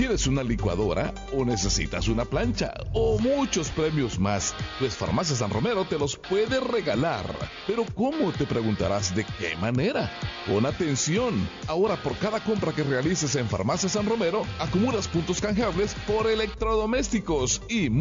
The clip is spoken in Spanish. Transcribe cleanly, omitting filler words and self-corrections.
¿Quieres una licuadora o necesitas una plancha o muchos premios más? Pues Farmacia San Romero te los puede regalar. ¿Pero cómo? Te preguntarás. ¿De qué manera? Pon atención. Ahora por cada compra que realices en Farmacia San Romero, acumulas puntos canjeables por electrodomésticos y